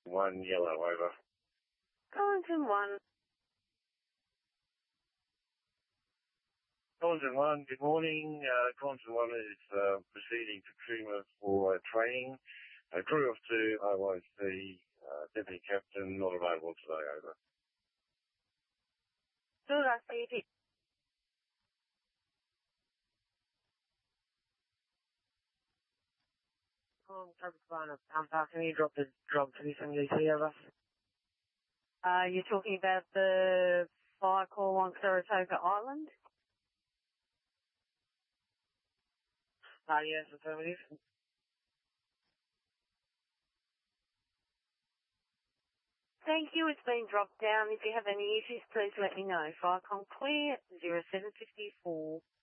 1 yellow, over. Collington 1. Collington 1, good morning. Collington 1 is proceeding to Cooma for training. Crew of 2, OIC, Deputy Captain, not available today, over. Good, I see it. Traffic line of can you drop the job to this MDC over? You're talking about the fire call on Saratoga Island? Yes, affirmative. Thank you, it's been dropped down. If you have any issues, please let me know. Fire call clear, 0754.